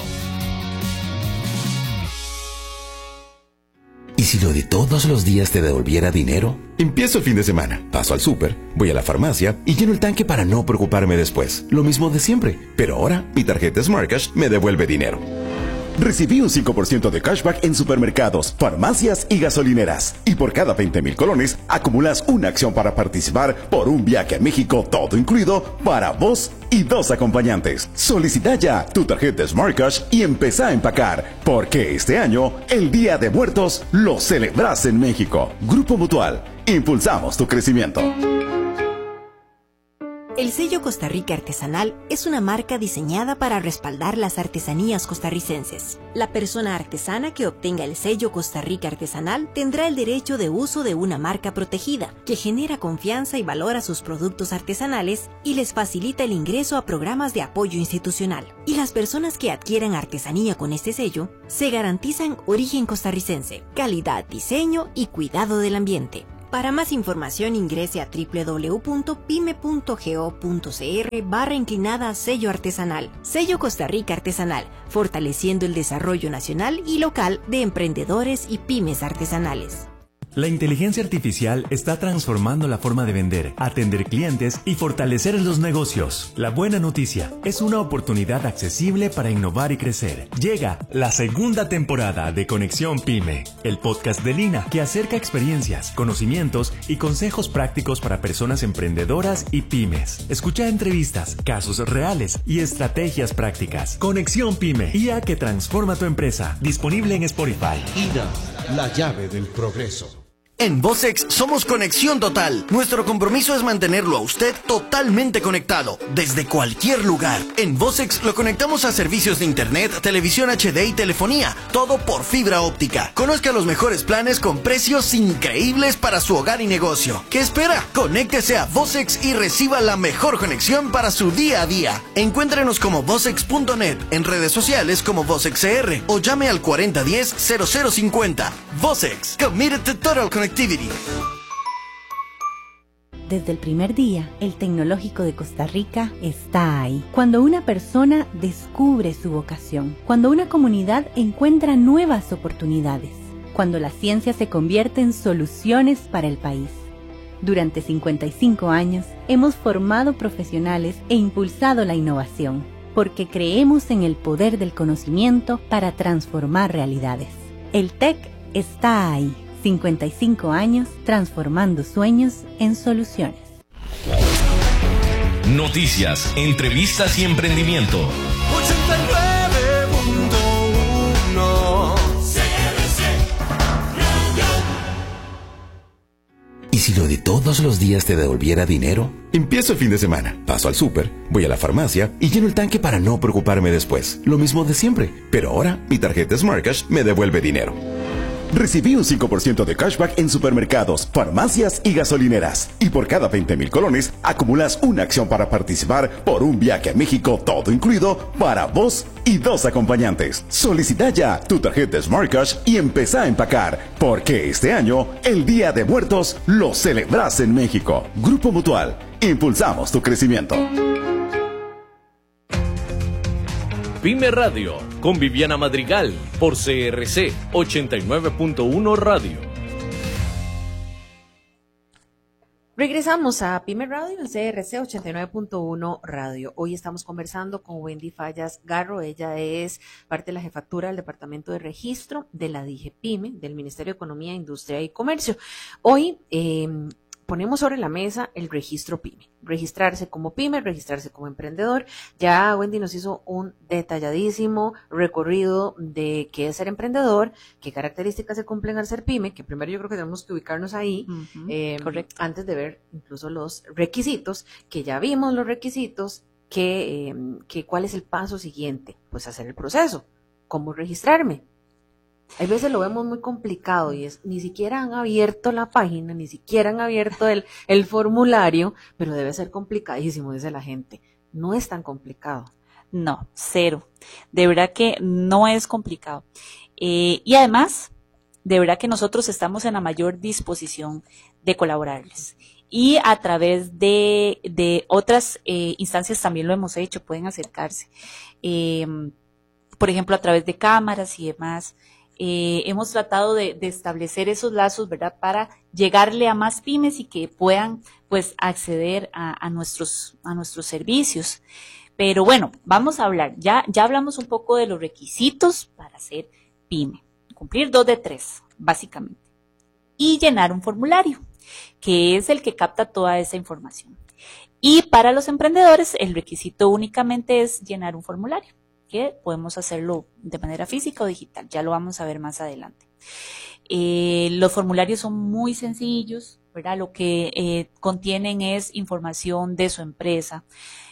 ¿Y si lo de todos los días te devolviera dinero? Empiezo el fin de semana, paso al súper, voy a la farmacia y lleno el tanque para no preocuparme después. Lo mismo de siempre, pero ahora mi tarjeta Smart Cash me devuelve dinero. Recibí un cinco por ciento de cashback en supermercados, farmacias y gasolineras. Y por cada veinte mil colones, acumulas una acción para participar por un viaje a México, todo incluido, para vos y dos acompañantes. Solicita ya tu tarjeta Smart Cash y empezá a empacar, porque este año, el Día de Muertos, lo celebras en México. Grupo Mutual, impulsamos tu crecimiento. El sello Costa Rica Artesanal es una marca diseñada para respaldar las artesanías costarricenses. La persona artesana que obtenga el sello Costa Rica Artesanal tendrá el derecho de uso de una marca protegida, que genera confianza y valora sus productos artesanales y les facilita el ingreso a programas de apoyo institucional. Y las personas que adquieran artesanía con este sello se garantizan origen costarricense, calidad, diseño y cuidado del ambiente. Para más información ingrese a doble u doble u doble u punto pyme punto go punto c r barra inclinada sello artesanal. Sello Costa Rica Artesanal, fortaleciendo el desarrollo nacional y local de emprendedores y pymes artesanales. La inteligencia artificial está transformando la forma de vender, atender clientes y fortalecer los negocios. La buena noticia es una oportunidad accesible para innovar y crecer. Llega la segunda temporada de Conexión PYME, el podcast de Lina que acerca experiencias, conocimientos y consejos prácticos para personas emprendedoras y pymes. Escucha entrevistas, casos reales y estrategias prácticas. Conexión PYME, I A que transforma tu empresa. Disponible en Spotify. I N A, la llave del progreso. En Vocex somos conexión total. Nuestro compromiso es mantenerlo a usted totalmente conectado, desde cualquier lugar. En Vocex lo conectamos a servicios de internet, televisión H D y telefonía, todo por fibra óptica. Conozca los mejores planes con precios increíbles para su hogar y negocio. ¿Qué espera? Conéctese a Vocex y reciba la mejor conexión para su día a día. Encuéntrenos como vocex punto net, en redes sociales como VocexCR o llame al cuarenta diez cero cero cincuenta. Vocex, committed to total connectivity. Desde el primer día, el Tecnológico de Costa Rica está ahí. Cuando una persona descubre su vocación, cuando una comunidad encuentra nuevas oportunidades, cuando la ciencia se convierte en soluciones para el país. Durante cincuenta y cinco años, hemos formado profesionales e impulsado la innovación, porque creemos en el poder del conocimiento para transformar realidades. El T E C está ahí. cincuenta y cinco años transformando sueños en soluciones. Noticias, entrevistas y emprendimiento. ochenta y nueve punto uno C R C Radio. ¿Y si lo de todos los días te devolviera dinero? Empiezo el fin de semana, paso al súper, voy a la farmacia y lleno el tanque para no preocuparme después. Lo mismo de siempre, pero ahora mi tarjeta Smart Cash me devuelve dinero. Recibí un cinco por ciento de cashback en supermercados, farmacias y gasolineras. Y por cada veinte mil colones, acumulas una acción para participar por un viaje a México, todo incluido, para vos y dos acompañantes. Solicita ya tu tarjeta Smart Cash y empezá a empacar, porque este año, el Día de Muertos, lo celebras en México. Grupo Mutual, impulsamos tu crecimiento. Pyme Radio, con Viviana Madrigal, por C R C ochenta y nueve punto uno Radio. Regresamos a Pyme Radio en C R C ochenta y nueve punto uno Radio. Hoy estamos conversando con Wendy Fallas Garro. Ella es parte de la jefatura del Departamento de Registro de la DIGEPYME, del Ministerio de Economía, Industria y Comercio. Hoy eh, ponemos sobre la mesa el registro PYME. Registrarse como PYME, registrarse como emprendedor. Ya Wendy nos hizo un detalladísimo recorrido de qué es ser emprendedor, qué características se cumplen al ser PYME, que primero yo creo que tenemos que ubicarnos ahí, uh-huh, eh, antes de ver incluso los requisitos, que ya vimos los requisitos, que, eh, que cuál es el paso siguiente, pues hacer el proceso, cómo registrarme. Hay veces lo vemos muy complicado y es, ni siquiera han abierto la página, ni siquiera han abierto el, el formulario, pero debe ser complicadísimo, dice la gente. No es tan complicado. No, cero. De verdad que no es complicado. Eh, y además, de verdad que nosotros estamos en la mayor disposición de colaborarles. Y a través de, de otras eh, instancias también lo hemos hecho, pueden acercarse. Eh, por ejemplo, a través de cámaras y demás. Eh, hemos tratado de, de establecer esos lazos, ¿verdad?, para llegarle a más pymes y que puedan, pues, acceder a, a nuestros, a nuestros servicios. Pero bueno, vamos a hablar, ya, ya hablamos un poco de los requisitos para ser pyme. Cumplir dos de tres, básicamente. Y llenar un formulario, que es el que capta toda esa información. Y para los emprendedores, el requisito únicamente es llenar un formulario, que podemos hacerlo de manera física o digital, ya lo vamos a ver más adelante. Eh, los formularios son muy sencillos, ¿verdad? Lo que eh, contienen es información de su empresa,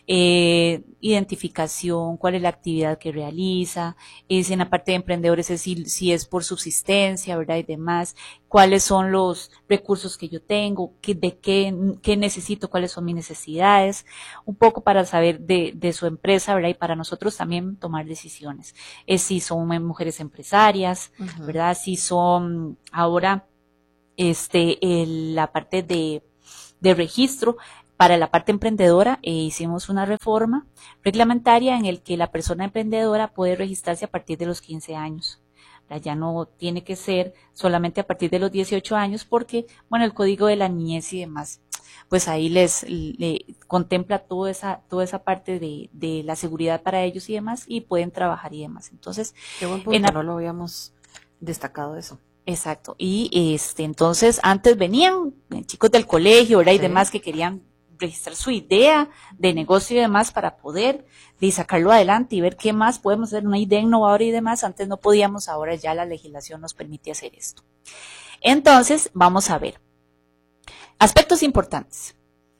eh, identificación, cuál es la actividad que realiza, es en la parte de emprendedores es si, si es por subsistencia, ¿verdad? Y demás, cuáles son los recursos que yo tengo, qué, de qué, qué necesito, cuáles son mis necesidades, un poco para saber de, de su empresa, ¿verdad? Y para nosotros también tomar decisiones. Es si son mujeres empresarias, uh-huh, ¿verdad? Si son ahora este el, la parte de, de registro. Para la parte emprendedora eh, hicimos una reforma reglamentaria en el que la persona emprendedora puede registrarse a partir de los quince años. Ya no tiene que ser solamente a partir de los dieciocho años porque, bueno, el Código de la Niñez y demás, pues ahí les le, contempla toda esa toda esa parte de, de la seguridad para ellos y demás y pueden trabajar y demás. Entonces, qué buen punto, en la, no lo habíamos destacado eso. Exacto. Y este entonces antes venían chicos del colegio, ¿verdad? Y sí, demás que querían registrar su idea de negocio y demás para poder de sacarlo adelante y ver qué más podemos hacer, una idea innovadora y demás. Antes no podíamos, ahora ya la legislación nos permite hacer esto. Entonces, vamos a ver. Aspectos importantes.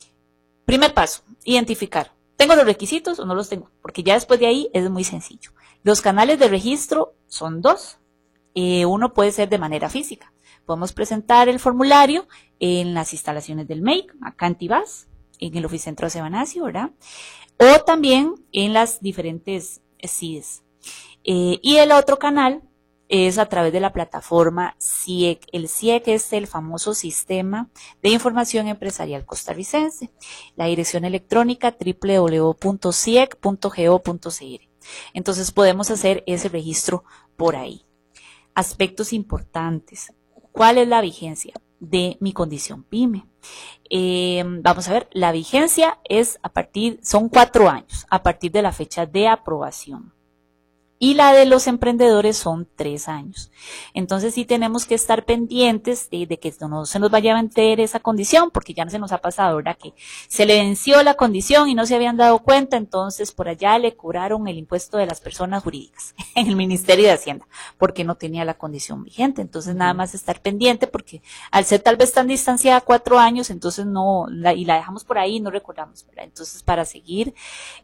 Primer paso, identificar. ¿Tengo los requisitos o no los tengo? Porque ya después de ahí es muy sencillo. Los canales de registro son dos. Eh, uno puede ser de manera física. Podemos presentar el formulario en las instalaciones del M E I C, acá en Tibás, en el Oficentro de Sebanacio, ¿verdad? O también en las diferentes C I Ds. Eh, y el otro canal es a través de la plataforma C I E C. El C I E C es el famoso Sistema de Información Empresarial Costarricense. La dirección electrónica doble u doble u doble u punto c i e c punto go punto c r. Entonces podemos hacer ese registro por ahí. Aspectos importantes. ¿Cuál es la vigencia de mi condición PYME? Eh, vamos a ver, la vigencia es a partir, son cuatro años, a partir de la fecha de aprobación. Y la de los emprendedores son tres años. Entonces sí tenemos que estar pendientes de, de que no se nos vaya a vencer esa condición, porque ya no se nos ha pasado, ¿verdad? Que se le venció la condición y no se habían dado cuenta, entonces por allá le cobraron el impuesto de las personas jurídicas en el Ministerio de Hacienda, porque no tenía la condición vigente. Entonces nada más estar pendiente, porque al ser tal vez tan distanciada cuatro años, entonces no, la, y la dejamos por ahí y no recordamos, ¿verdad? Entonces para seguir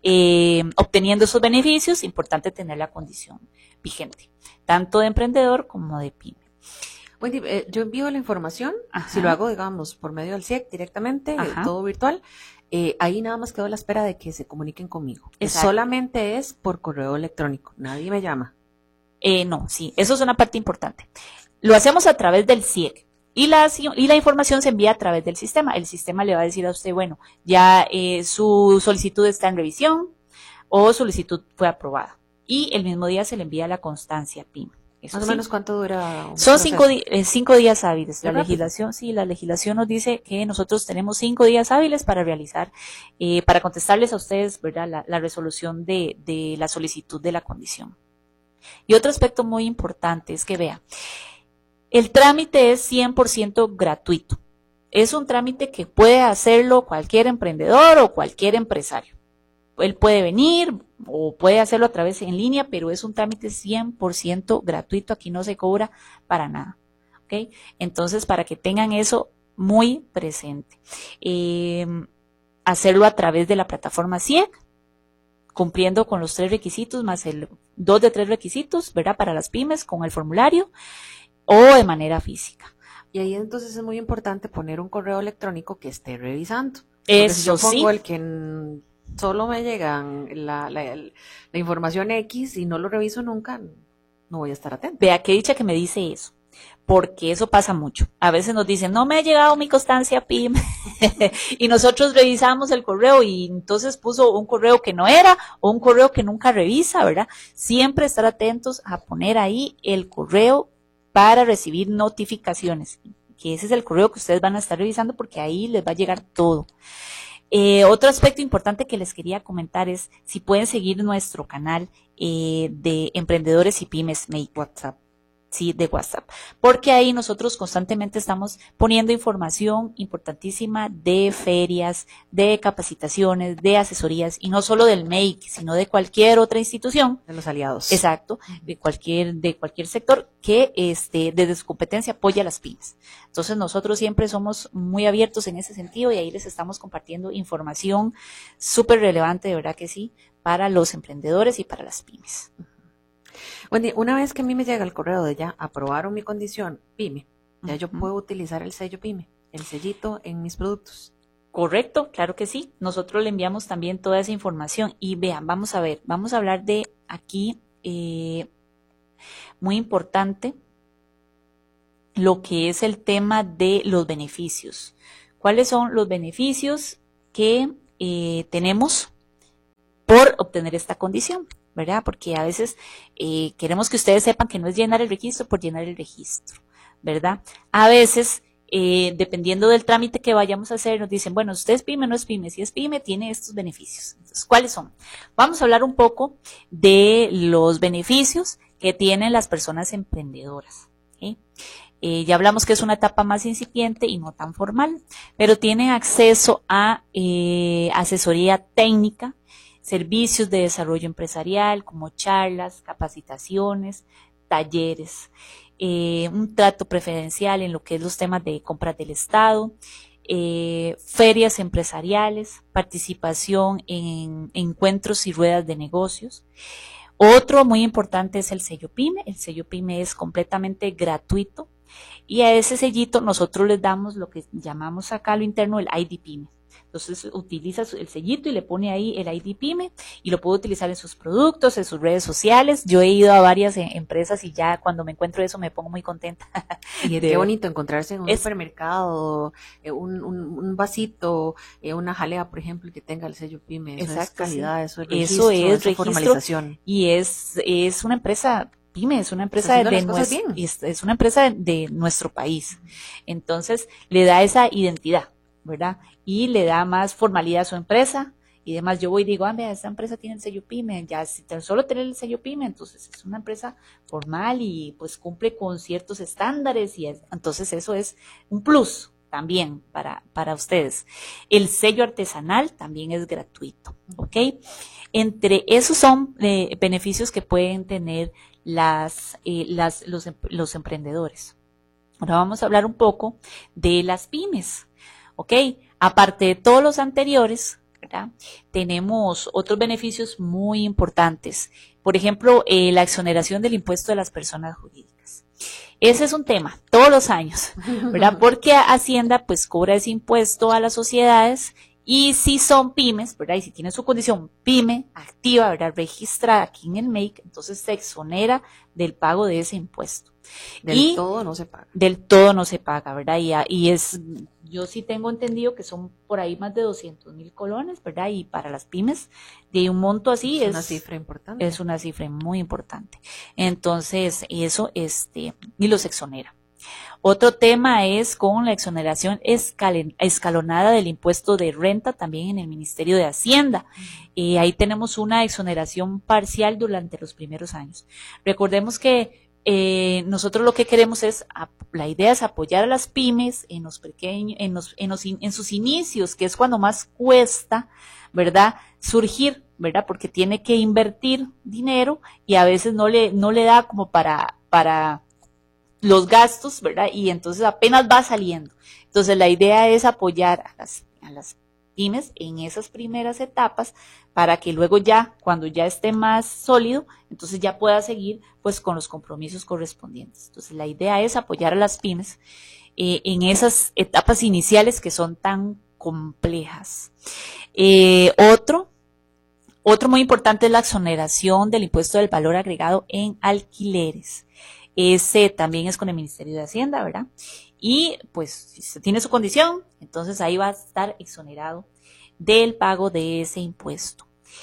eh, obteniendo esos beneficios, importante tener la condición vigente, tanto de emprendedor como de PYME. Wendy, eh, yo envío la información, Ajá. si lo hago, digamos, por medio del C I E C directamente, eh, Ajá. todo virtual, eh, ahí nada más quedo a la espera de que se comuniquen conmigo. Exacto. Solamente es por correo electrónico, nadie me llama. Eh, no, sí, eso es una parte importante. Lo hacemos a través del C I E C. Y la, y la información se envía a través del sistema. El sistema le va a decir a usted, bueno, ya eh, su solicitud está en revisión o solicitud fue aprobada. Y el mismo día se le envía la constancia PYME. Eso Más o sí. menos cuánto dura un Son proceso? cinco, di- eh, cinco días hábiles. La ¿Es rápido? legislación, sí, la legislación nos dice que nosotros tenemos cinco días hábiles para realizar, eh, para contestarles a ustedes, ¿verdad? La, la resolución de, de la solicitud de la condición. Y otro aspecto muy importante es que vea, el trámite es cien por ciento gratuito. Es un trámite que puede hacerlo cualquier emprendedor o cualquier empresario. Él puede venir o puede hacerlo a través en línea, pero es un trámite cien por ciento gratuito. Aquí no se cobra para nada. ¿Ok? Entonces, para que tengan eso muy presente. Eh, hacerlo a través de la plataforma C I E C, cumpliendo con los tres requisitos, más el dos de tres requisitos, ¿verdad? Para las pymes, con el formulario, o de manera física. Y ahí entonces es muy importante poner un correo electrónico que esté revisando. Porque Eso si yo pongo sí. el que n- solo me llegan la, la, la información X y no lo reviso nunca, no voy a estar atenta. Vea qué dicha que me dice eso, porque eso pasa mucho. A veces nos dicen, no me ha llegado mi constancia PYME, y nosotros revisamos el correo y entonces puso un correo que no era o un correo que nunca revisa, ¿verdad? Siempre estar atentos a poner ahí el correo para recibir notificaciones, que ese es el correo que ustedes van a estar revisando porque ahí les va a llegar todo. Eh, otro aspecto importante que les quería comentar es si pueden seguir nuestro canal eh, de Emprendedores y Pymes Make WhatsApp. Sí, de WhatsApp, porque ahí nosotros constantemente estamos poniendo información importantísima de ferias, de capacitaciones, de asesorías, y no solo del M E I C, sino de cualquier otra institución. De los aliados. Exacto, de cualquier, de cualquier sector que este, desde su competencia apoya a las pymes. Entonces nosotros siempre somos muy abiertos en ese sentido y ahí les estamos compartiendo información súper relevante, de verdad que sí, para los emprendedores y para las pymes. Wendy, una vez que a mí me llega el correo de ya aprobaron mi condición PYME, ya yo Ujú. puedo utilizar el sello PYME, el sellito en mis productos. Correcto, claro que sí. Nosotros le enviamos también toda esa información. Y vean, vamos a ver, vamos a hablar de aquí, eh, muy importante, lo que es el tema de los beneficios. ¿Cuáles son los beneficios que eh, tenemos por obtener esta condición? ¿Verdad? Porque a veces eh, queremos que ustedes sepan que no es llenar el registro por llenar el registro, ¿verdad? A veces, eh, dependiendo del trámite que vayamos a hacer, nos dicen, bueno, usted es PYME, no es PYME, si es PYME tiene estos beneficios. Entonces, ¿cuáles son? Vamos a hablar un poco de los beneficios que tienen las personas emprendedoras, ¿sí? Eh, ya hablamos que es una etapa más incipiente y no tan formal, pero tienen acceso a eh, asesoría técnica, servicios de desarrollo empresarial como charlas, capacitaciones, talleres, eh, un trato preferencial en lo que es los temas de compras del Estado, eh, ferias empresariales, participación en encuentros y ruedas de negocios. Otro muy importante es el sello PYME. El sello PYME es completamente gratuito y a ese sellito nosotros les damos lo que llamamos acá a lo interno el I D PYME. Entonces utiliza el sellito y le pone ahí el I D PYME y lo puede utilizar en sus productos, en sus redes sociales. Yo he ido a varias eh, empresas y ya cuando me encuentro eso me pongo muy contenta. Y De- qué bonito encontrarse en un Es- supermercado, eh, un, un, un vasito, eh, una jalea, por ejemplo, que tenga el sello PYME. Eso es Exacto, calidad, sí. eso es Eso registro, es eso es registro formalización. y es, es una empresa PYME, es una empresa haciendo de las cosas nues- bien. es, es una empresa de, de nuestro país. Entonces le da esa identidad, ¿verdad? Y le da más formalidad a su empresa y demás. Yo voy y digo, ah, vea, esta empresa tiene el sello PYME, ya si tan solo tener el sello PYME, entonces es una empresa formal y pues cumple con ciertos estándares y es- entonces eso es un plus también para, para ustedes. El sello artesanal también es gratuito, ¿ok? Entre esos son eh, beneficios que pueden tener las, eh, las, los, em- los emprendedores. Ahora vamos a hablar un poco de las pymes, ¿ok? Aparte de todos los anteriores, ¿verdad? Tenemos otros beneficios muy importantes. Por ejemplo, eh, la exoneración del impuesto de las personas jurídicas. Ese es un tema, todos los años, ¿verdad? Porque Hacienda pues cobra ese impuesto a las sociedades y si son pymes, ¿verdad? Y si tienen su condición pyme activa, ¿verdad? Registrada aquí en el M E I C, entonces se exonera del pago de ese impuesto. Del y todo no se paga. Del todo no se paga, ¿verdad? Y, y es, yo sí tengo entendido que son por ahí más de doscientos mil colones, ¿verdad? Y para las pymes, de un monto así es es una cifra importante. Es una cifra muy importante. Entonces, eso, este, y los exonera. Otro tema es con la exoneración escalen, escalonada del impuesto de renta también en el Ministerio de Hacienda. Y eh, ahí tenemos una exoneración parcial durante los primeros años. Recordemos que eh, nosotros lo que queremos es, la idea es apoyar a las pymes en los pequeños, en los, en los, en sus inicios, que es cuando más cuesta, ¿verdad? Surgir, ¿verdad? Porque tiene que invertir dinero y a veces no le, no le da como para, para los gastos, ¿verdad? Y entonces apenas va saliendo. Entonces la idea es apoyar a las, a las pymes en esas primeras etapas para que luego ya, cuando ya esté más sólido, entonces ya pueda seguir pues con los compromisos correspondientes. Entonces la idea es apoyar a las pymes eh, en esas etapas iniciales que son tan complejas. Eh, otro, otro muy importante es la exoneración del impuesto del valor agregado en alquileres. Ese también es con el Ministerio de Hacienda, ¿verdad? Y pues si se tiene su condición, entonces ahí va a estar exonerado del pago de ese impuesto.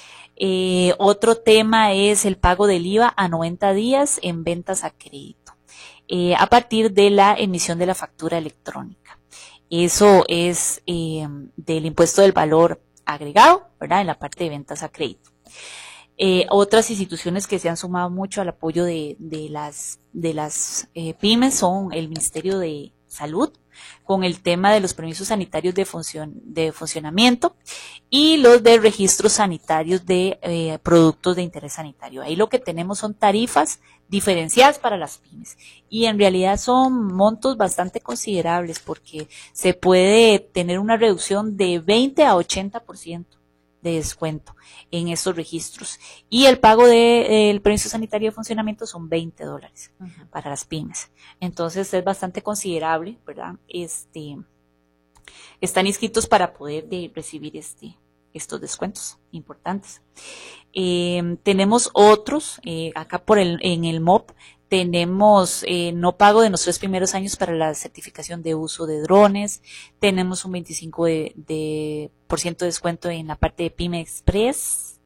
Eh, otro tema es el pago del I V A a noventa días en ventas a crédito, eh, a partir de la emisión de la factura electrónica. Eso es eh, del impuesto del valor agregado, ¿verdad? En la parte de ventas a crédito. Eh, otras instituciones que se han sumado mucho al apoyo de, de las, de las eh, pymes son el Ministerio de Salud, con el tema de los permisos sanitarios de, función, de funcionamiento y los de registros sanitarios de eh, productos de interés sanitario. Ahí lo que tenemos son tarifas diferenciadas para las pymes y en realidad son montos bastante considerables porque se puede tener una reducción de veinte a ochenta por ciento de descuento en estos registros y el pago del de, permiso sanitario de funcionamiento son veinte dólares uh-huh. para las pymes. Entonces es bastante considerable, ¿verdad? Este, están inscritos para poder de recibir este, estos descuentos importantes. Eh, tenemos otros, eh, acá por el, en el M O P, tenemos eh, no pago de los tres primeros años para la certificación de uso de drones, tenemos un veinticinco de, de, por ciento de descuento en la parte de Pyme Express,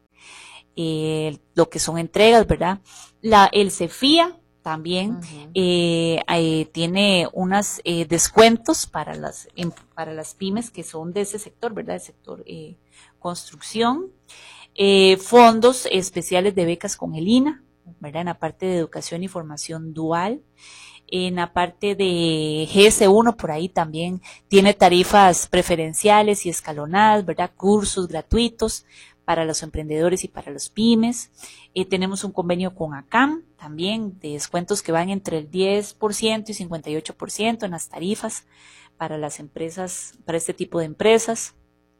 eh, lo que son entregas, ¿verdad? La, el CEFIA también uh-huh. eh, eh, tiene unos eh, descuentos para las, en, para las pymes que son de ese sector, ¿verdad? El sector eh, construcción, eh, fondos especiales de becas con el I N A, ¿verdad? En la parte de educación y formación dual, en la parte de G S uno por ahí también tiene tarifas preferenciales y escalonadas, ¿verdad? Cursos gratuitos para los emprendedores y para los pymes. Eh, tenemos un convenio con ACAM también de descuentos que van entre el diez por ciento y cincuenta y ocho por ciento en las tarifas para las empresas, para este tipo de empresas.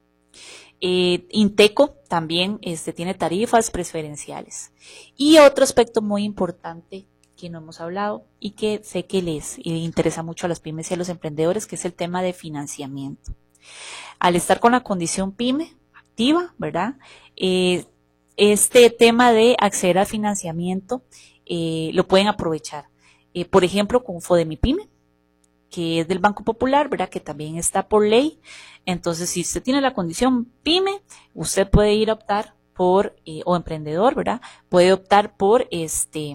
Eh, Inteco también este, tiene tarifas preferenciales. Y otro aspecto muy importante que no hemos hablado y que sé que les interesa mucho a las pymes y a los emprendedores, que es el tema de financiamiento. Al estar con la condición pyme activa, ¿verdad? Eh, este tema de acceder al financiamiento eh, lo pueden aprovechar. Eh, por ejemplo, con FODEMIPYME, que es del Banco Popular, ¿verdad? Que también está por ley. Entonces, si usted tiene la condición pyme, usted puede ir a optar por, eh, o emprendedor, ¿verdad? Puede optar por este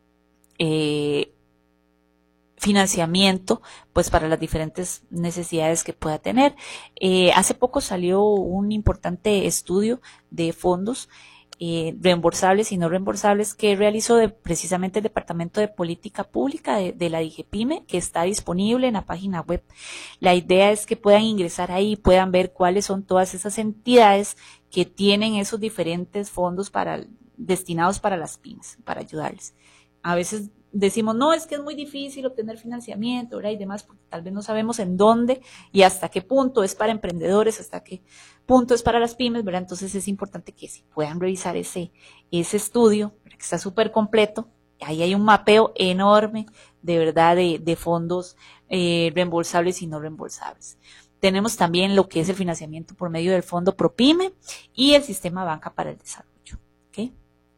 eh, financiamiento, pues para las diferentes necesidades que pueda tener. Eh, hace poco salió un importante estudio de fondos Eh, reembolsables y no reembolsables que realizó de, precisamente el Departamento de Política Pública de, de la DIGEPYME, que está disponible en la página web. La idea es que puedan ingresar ahí y puedan ver cuáles son todas esas entidades que tienen esos diferentes fondos para, destinados para las pymes, para ayudarles. A veces decimos, no, es que es muy difícil obtener financiamiento, ¿verdad? Y demás, porque tal vez no sabemos en dónde y hasta qué punto es para emprendedores, hasta qué punto es para las pymes, ¿verdad? Entonces es importante que si puedan revisar ese, ese estudio, ¿verdad? Que está súper completo, ahí hay un mapeo enorme, de verdad, de, de fondos eh, reembolsables y no reembolsables. Tenemos también lo que es el financiamiento por medio del Fondo ProPyme y el Sistema Banca para el Desarrollo. ¿Okay?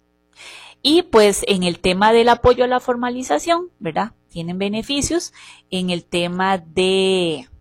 Y pues en el tema del apoyo a la formalización, ¿verdad? Tienen beneficios en el tema de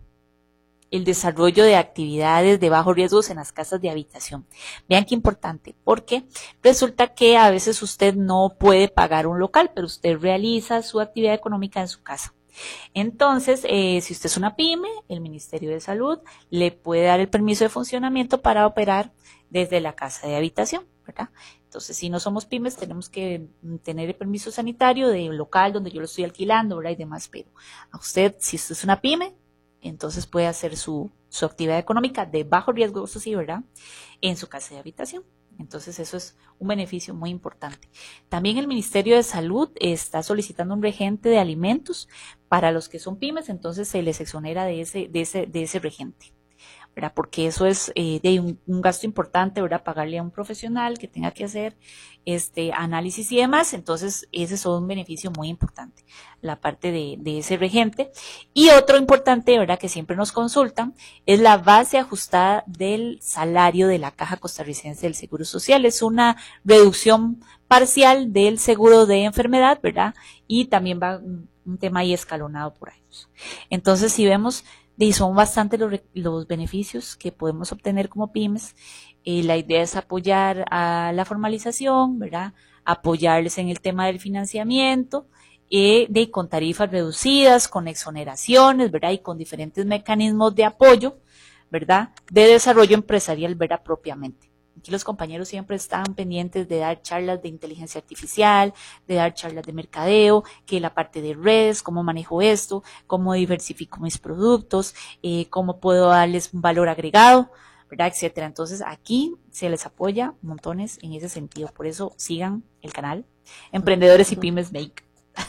el desarrollo de actividades de bajo riesgo en las casas de habitación. Vean qué importante, porque resulta que a veces usted no puede pagar un local, pero usted realiza su actividad económica en su casa. Entonces, eh, si usted es una pyme, el Ministerio de Salud le puede dar el permiso de funcionamiento para operar desde la casa de habitación, ¿verdad? Entonces, si no somos pymes, tenemos que tener el permiso sanitario del local donde yo lo estoy alquilando, ¿verdad? Y demás, pero a usted, si usted es una pyme, entonces puede hacer su, su actividad económica de bajo riesgo, eso sí, ¿verdad? En su casa de habitación. Entonces eso es un beneficio muy importante. También el Ministerio de Salud está solicitando un regente de alimentos para los que son pymes, entonces se les exonera de ese, de ese, de ese regente, ¿verdad? Porque eso es eh, de un, un gasto importante, ¿verdad? Pagarle a un profesional que tenga que hacer este análisis y demás, entonces ese es un beneficio muy importante, la parte de, de ese regente. Y otro importante, ¿verdad? Que siempre nos consultan, es la base ajustada del salario de la Caja Costarricense del Seguro Social. Es una reducción parcial del seguro de enfermedad, ¿verdad? Y también va un, un tema ahí escalonado por años. Entonces, si vemos, y son bastante los, los beneficios que podemos obtener como pymes. Eh, la idea es apoyar a la formalización, ¿verdad? Apoyarles en el tema del financiamiento, eh, de, con tarifas reducidas, con exoneraciones, ¿verdad? Y con diferentes mecanismos de apoyo, ¿verdad? De desarrollo empresarial, ¿verdad? Propiamente. Aquí los compañeros siempre están pendientes de dar charlas de inteligencia artificial, de dar charlas de mercadeo, que la parte de redes, cómo manejo esto, cómo diversifico mis productos, eh, cómo puedo darles un valor agregado, ¿verdad? Etcétera. Entonces aquí se les apoya montones en ese sentido. Por eso sigan el canal Emprendedores y Pymes Make.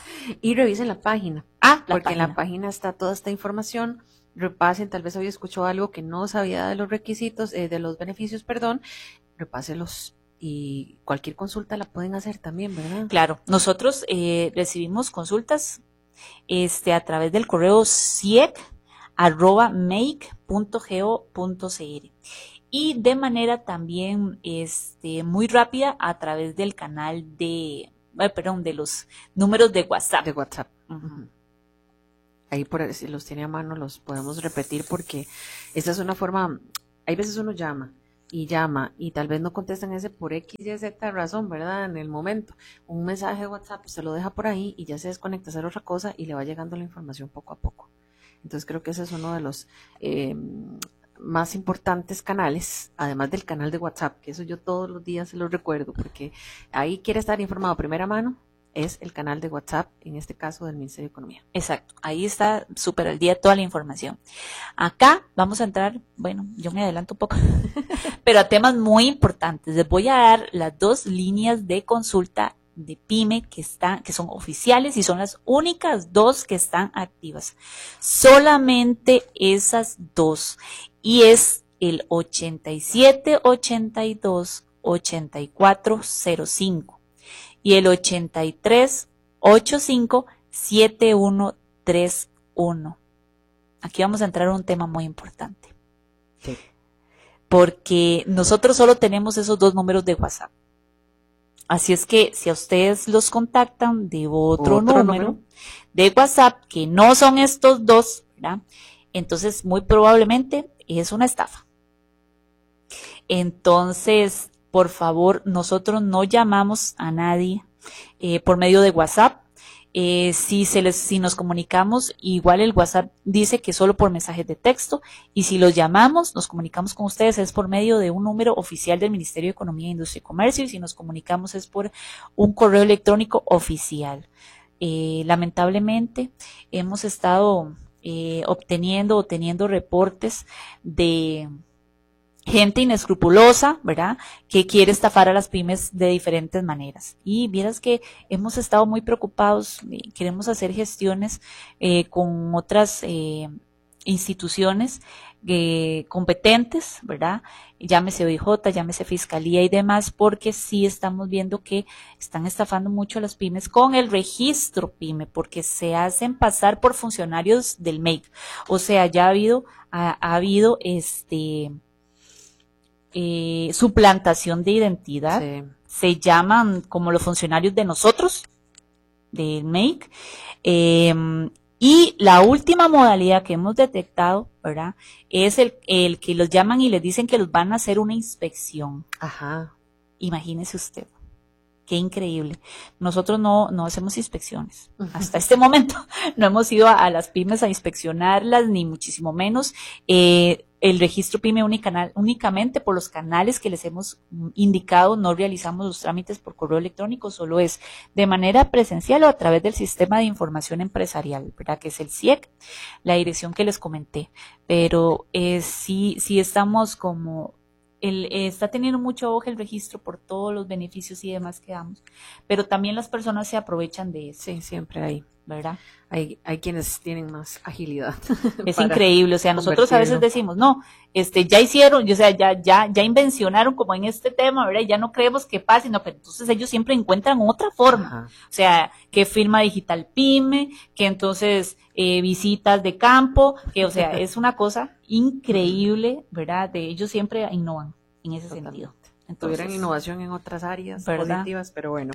Y revisen la página. Ah, la porque página. en la página está toda esta información. Repasen, tal vez hoy escuchó algo que no sabía de los requisitos, eh, de los beneficios, perdón, repáselos y cualquier consulta la pueden hacer también, ¿verdad? Claro, nosotros eh, recibimos consultas este, a través del correo ciec arroba make punto go punto cr y de manera también este, muy rápida a través del canal de, eh, perdón, de los números de WhatsApp. De WhatsApp. Uh-huh. Ahí por si los tiene a mano los podemos repetir porque esa es una forma, hay veces uno llama y llama y tal vez no contestan ese por X, Y, Z razón, ¿verdad? En el momento. Un mensaje de WhatsApp se lo deja por ahí y ya se desconecta a hacer otra cosa y le va llegando la información poco a poco. Entonces creo que ese es uno de los eh, más importantes canales, además del canal de WhatsApp, que eso yo todos los días se lo recuerdo porque ahí quiere estar informado a primera mano. Es el canal de WhatsApp, en este caso del Ministerio de Economía. Exacto, ahí está súper al día toda la información. Acá vamos a entrar, bueno, yo me adelanto un poco, pero a temas muy importantes. Les voy a dar las dos líneas de consulta de PYME que están, que son oficiales y son las únicas dos que están activas. Solamente esas dos. Y es el ochenta y siete ochenta y dos ochenta y cuatro cero cinco. Y el ochenta y tres ochenta y cinco setenta y uno treinta y uno. Aquí vamos a entrar a un tema muy importante. Sí. Porque nosotros solo tenemos esos dos números de WhatsApp. Así es que si a ustedes los contactan de otro, ¿Otro número, número de WhatsApp que no son estos dos, ¿verdad? Entonces muy probablemente es una estafa. Entonces, por favor, nosotros no llamamos a nadie eh, por medio de WhatsApp. Eh, si, se les, si nos comunicamos, igual el WhatsApp dice que solo por mensajes de texto. Y si los llamamos, nos comunicamos con ustedes, es por medio de un número oficial del Ministerio de Economía, Industria y Comercio. Y si nos comunicamos es por un correo electrónico oficial. Eh, lamentablemente, hemos estado eh, obteniendo o teniendo reportes de gente inescrupulosa, ¿verdad?, que quiere estafar a las pymes de diferentes maneras. Y vieras que hemos estado muy preocupados, eh, queremos hacer gestiones eh, con otras eh, instituciones eh, competentes, ¿verdad? Llámese O I J, llámese Fiscalía y demás, porque sí estamos viendo que están estafando mucho a las pymes con el registro PYME, porque se hacen pasar por funcionarios del M E I C. O sea, ya ha habido, ha, ha habido este eh, suplantación de identidad. Sí. Se llaman como los funcionarios de nosotros, del M E I C. Eh, Y la última modalidad que hemos detectado, ¿verdad? Es el, el que los llaman y les dicen que los van a hacer una inspección. Ajá. Imagínese usted. Qué increíble. Nosotros no, no hacemos inspecciones. Hasta este momento no hemos ido a, a las pymes a inspeccionarlas, ni muchísimo menos. Eh, el registro PYME unicanal, únicamente por los canales que les hemos indicado, no realizamos los trámites por correo electrónico, solo es de manera presencial o a través del sistema de información empresarial, ¿verdad? Que es el C I E C, la dirección que les comenté. Pero eh, sí, sí estamos como... El, eh, está teniendo mucho auge el registro por todos los beneficios y demás que damos, pero también las personas se aprovechan de eso. Sí, siempre hay, ¿verdad? Hay, hay quienes tienen más agilidad. Es increíble, o sea, nosotros a veces decimos, no, este, ya hicieron, o sea, ya, ya, ya invencionaron como en este tema, ¿verdad? Ya no creemos que pase, no, pero entonces ellos siempre encuentran otra forma. Ajá. O sea, que firma digital PYME, que entonces eh, visitas de campo, que o sea, es una cosa increíble, ¿verdad? De ellos siempre innovan en ese Totalmente. Sentido. Entonces, tuvieran innovación en otras áreas, ¿verdad? Positivas, pero bueno,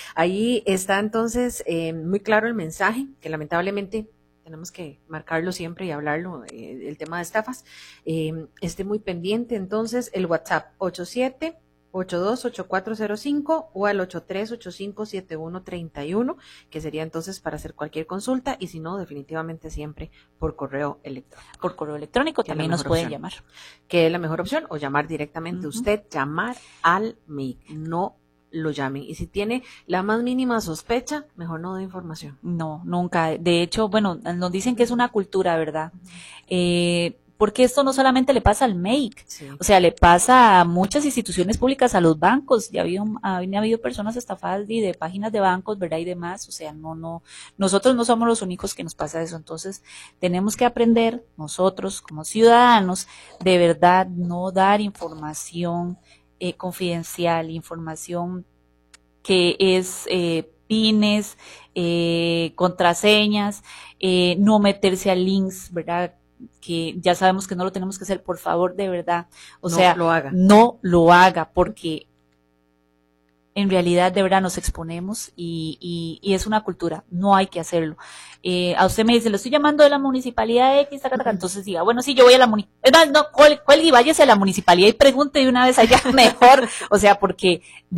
ahí está entonces eh, muy claro el mensaje, que lamentablemente tenemos que marcarlo siempre y hablarlo, eh, el tema de estafas, eh, esté muy pendiente. Entonces el WhatsApp ocho siete ocho dos ocho cuatro cero cinco o al ocho tres ocho cinco siete uno tres uno, que sería entonces para hacer cualquier consulta, y si no, definitivamente siempre por correo electrónico. Por correo electrónico también nos pueden opción. llamar. Que es la mejor opción, o llamar directamente. Uh-huh. Usted, llamar al M E I C, no lo llamen. Y si tiene la más mínima sospecha, mejor no dé información. No, nunca. De hecho, bueno, nos dicen que es una cultura, ¿verdad? Eh... Porque esto no solamente le pasa al M E I C, sí. O sea, le pasa a muchas instituciones públicas, a los bancos. Ya ha habido, ha habido personas estafadas de, de páginas de bancos, ¿verdad? Y demás. O sea, no, no, nosotros no somos los únicos que nos pasa eso. Entonces, tenemos que aprender nosotros como ciudadanos, de verdad, no dar información eh, confidencial, información que es eh, pines, eh, contraseñas, eh, no meterse a links, ¿verdad? Que ya sabemos que no lo tenemos que hacer, por favor, de verdad, o no sea, lo haga. no lo haga, porque en realidad de verdad nos exponemos y, y, y es una cultura, no hay que hacerlo. Eh, a usted me dice, lo estoy llamando de la municipalidad X, taca, taca, entonces diga, bueno, sí, yo voy a la municipalidad, no, cuelgue y váyase a la municipalidad y pregunte de una vez allá mejor, o sea, porque